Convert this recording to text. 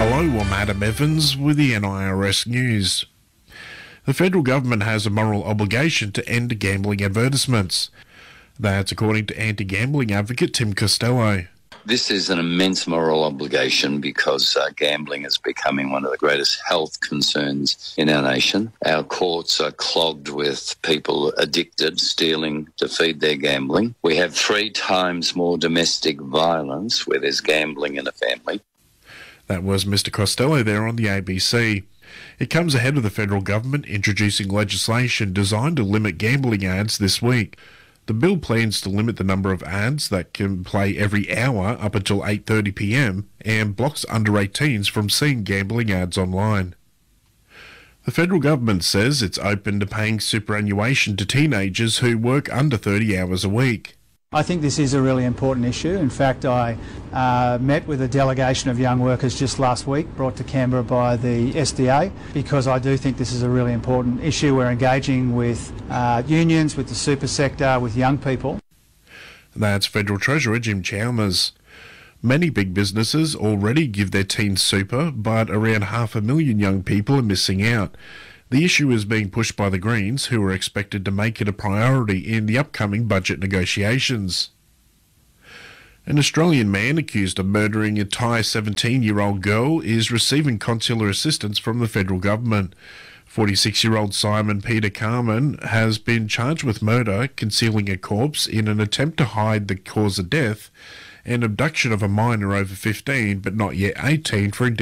Hello, I'm Adam Evans with the NIRS News. The federal government has a moral obligation to end gambling advertisements. That's according to anti-gambling advocate Tim Costello. This is an immense moral obligation because gambling is becoming one of the greatest health concerns in our nation. Our courts are clogged with people addicted, stealing to feed their gambling. We have 3 times more domestic violence where there's gambling in a family. That was Mr. Costello there on the ABC. It comes ahead of the federal government introducing legislation designed to limit gambling ads this week. The bill plans to limit the number of ads that can play every hour up until 8:30 p.m. and blocks under 18s from seeing gambling ads online. The federal government says it's open to paying superannuation to teenagers who work under 30 hours a week. I think this is a really important issue. In fact, I met with a delegation of young workers just last week, brought to Canberra by the SDA, because I do think this is a really important issue. We're engaging with unions, with the super sector, with young people. That's Federal Treasurer Jim Chalmers. Many big businesses already give their teens super, but around 500,000 young people are missing out. The issue is being pushed by the Greens, who are expected to make it a priority in the upcoming budget negotiations. An Australian man accused of murdering a Thai 17-year-old girl is receiving consular assistance from the federal government. 46-year-old Simon Peter Carmen has been charged with murder, concealing a corpse in an attempt to hide the cause of death, and abduction of a minor over 15 but not yet 18 for